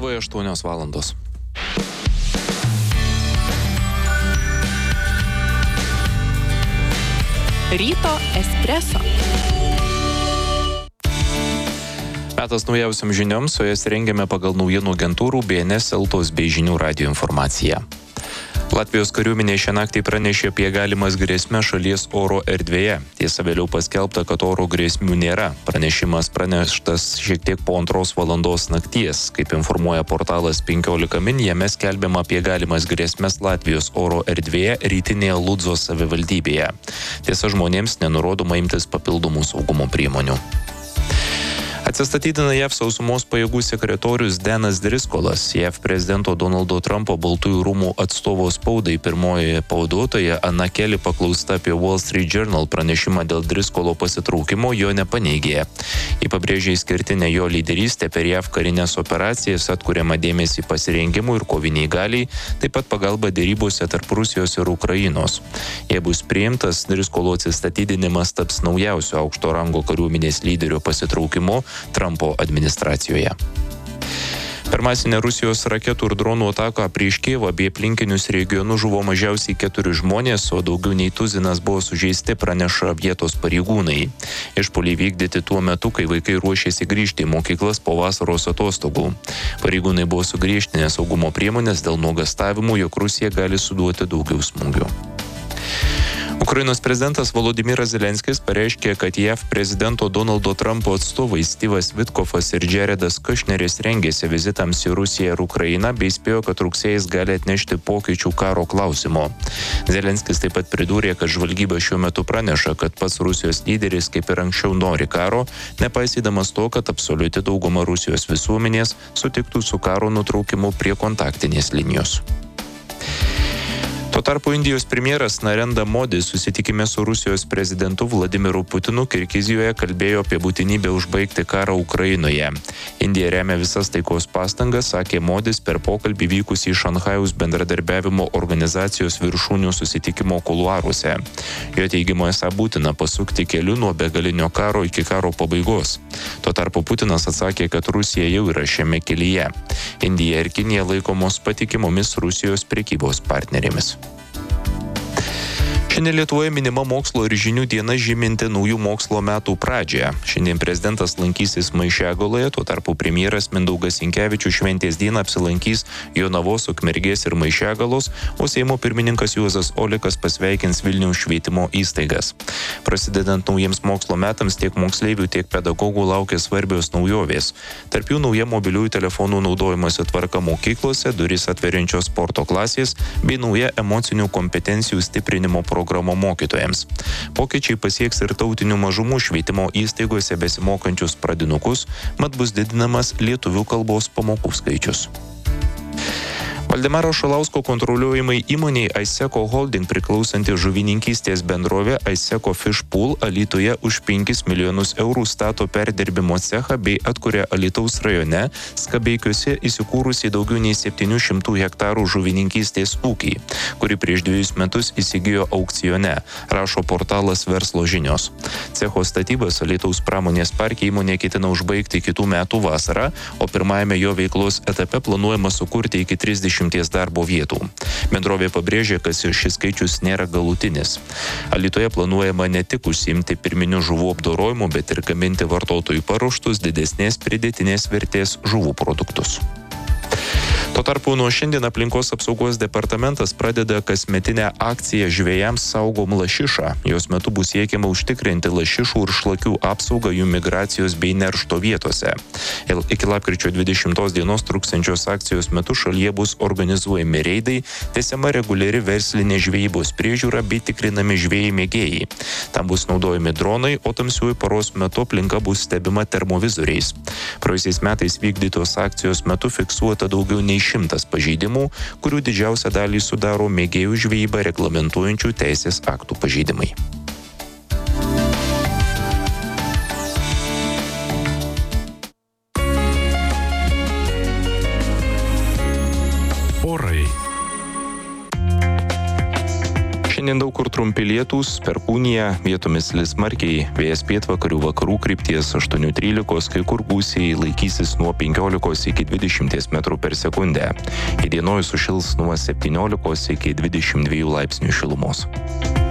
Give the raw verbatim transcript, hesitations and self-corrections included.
Lietuvoje aštuonios valandos. Ryto espreso. Metas naujausiam žinioms, o jas rengiame pagal naujienų agentūrų B N S, Eltos bei Žinių radijo informaciją. Latvijos kariuomenė šią naktį pranešė apie galimas grėsmes šalies oro erdvėje. Tiesa, vėliau paskelbta, kad oro grėsmių nėra. Pranešimas praneštas šiek tiek po antros valandos nakties. Kaip informuoja portalas penkiolika min, jame skelbiama apie galimas grėsmes Latvijos oro erdvėje rytinėje Ludzos savivaldybėje. Tiesa, žmonėms nenurodoma imtis papildomų saugumo priemonių. Atsistatydina J A V sausumos pajėgų sekretorius Denas Driskolas. J A V prezidento Donaldo Trumpo Baltųjų rūmų atstovo spaudai pirmojoje pavaduotoja Ana Kelly paklausta apie Wall Street Journal pranešimą dėl Driskolo pasitraukimo, jo nepaneigė. Ji pabrėžė išskirtinę jo lyderystę per J A V karinės operacijas, atkuriamą dėmesį pasirengimui ir koviniai galiai, taip pat pagalba dėrybose tarp Rusijos ir Ukrainos. Jei bus priimtas, Driskolo atsistatydinimas taps naujausio aukšto rango kariuomenės lyderio pasitraukimu Trumpo administracijoje. Per masinę Rusijos raketų ir dronų ataką prieš Kijevą bei aplinkinius regionus žuvo mažiausiai keturi žmonės, o daugiau nei tuzinas buvo sužeisti, praneša vietos pareigūnai. Išpuoliai vykdyti tuo metu, kai vaikai ruošėsi grįžti į mokyklas po vasaros atostogų. Pareigūnai buvo sugriežtinę saugumo priemonės dėl nuogąstavimų, jog Rusija gali suduoti daugiau smūgių. Ukrainos prezidentas Volodymyras Zelenskis pareiškė, kad J A V prezidento Donaldo Trumpo atstovai Styvas Vitkovas ir Jaredas Kushneris rengėsi vizitams į Rusiją ir Ukrainą, bei spėjo, kad rugsėjais gali atnešti pokyčių karo klausimo. Zelenskis taip pat pridūrė, kad žvalgyba šiuo metu praneša, kad pats Rusijos lyderis kaip ir anksčiau nori karo, nepaisydamas to, kad absoliuti dauguma Rusijos visuomenės sutiktų su karo nutraukimu prie kontaktinės linijos. Tuo tarpu Indijos premjeras Narendra Modi susitikime su Rusijos prezidentu Vladimiru Putinu Kirgizijoje kalbėjo apie būtinybę užbaigti karą Ukrainoje. Indija remia visas taikos pastangas, sakė Modis per pokalbį vykusį Šanchajaus bendradarbiavimo organizacijos viršūnių susitikimo kuluaruose. Jo teigimu esą būtina pasukti keliu nuo begalinio karo iki karo pabaigos. Tuo tarpu Putinas atsakė, kad Rusija jau yra šiame kelyje. Indija ir Kinija laikomos patikimomis Rusijos prekybos partnerėmis. Šiandien Lietuvoje minima mokslo ir žinių diena žyminti naujų mokslo metų pradžią. Šiandien prezidentas lankysis Maišiagaloje, tuo tarpu premjeras Mindaugas Sinkevičius šventės dieną apsilankys Jonavos, Ukmergės ir Maišiagalos, o Seimo pirmininkas Juozas Olekas pasveikins Vilniaus švietimo įstaigas. Prasidedant naujiems mokslo metams tiek moksleivių, tiek pedagogų laukia svarbios naujovės. Tarp jų nauja mobiliųjų telefonų naudojimosi tvarka mokyklose, duris atveriančios sporto klasės bei nauja emocinių kompetencijų stiprinimo programa. programa mokytojams. Pokyčiai pasieks ir tautinių mažumų švietimo įstaigose besimokančius pradinukus, mat bus didinamas lietuvių kalbos pamokų skaičius. Valdemaro Šalausko kontroliuojamai įmoniai Aiseko Holding priklausanti žuvininkystės bendrovė Aiseko Fish Pool Alytuje už penkis milijonus eurų stato perdirbimo cechą bei atkuria Alytaus rajone Skabeikiuose įsikūrusi daugiau nei septynių šimtų hektarų žuvininkystės ūkį, kuri prieš dviejus metus įsigijo aukcione, rašo portalas Verslo žinios. Cecho statybas Alytaus pramonės parke įmonė ketina užbaigti kitų metų vasarą, o pirmajame jo veiklos etape planuojama sukurti iki trisdešimt darbo vietų. Bendrovė pabrėžė, kad šis skaičius nėra galutinis. Alytuje planuojama ne tik užsiimti pirminių žuvų apdorojimu, bet ir gaminti vartotojų paruoštus didesnės pridėtinės vertės žuvų produktus. Tuo tarpu nuo šiandien aplinkos apsaugos departamentas pradeda kasmetinę akciją žvejams saugom lašišą. Jos metu bus siekiama užtikrinti lašišų ir šlakių apsaugą jų migracijos bei neršto vietose. Iki lapkričio dvidešimtos dienos truksiančios akcijos metu šalyje bus organizuojami reidai, tęsiama reguliari verslinė žvejybos priežiūra bei tikrinami žvejai mėgėjai. Tam bus naudojami dronai, o tamsiųjų paros metu aplinka bus stebima termovizoriais. Praėjusiais metais vykdytos akcijos metu fiksuota daugiau nei šimtas pažeidimų, kurių didžiausią dalį sudaro mėgėjų žvejybą reglamentuojančių teisės aktų pažeidimai. Šiandien daug kur trumpi lietūs, perkūnija, vietomis lis smarkiai, vėjas pietvakarių vakarų krypties aštuoni trylika, kai kur gūsiai laikysis nuo penkiolikos iki dvidešimties metrų per sekundę. Įdienojus sušils nuo septyniolikos iki dvidešimt dviejų laipsnių šilumos.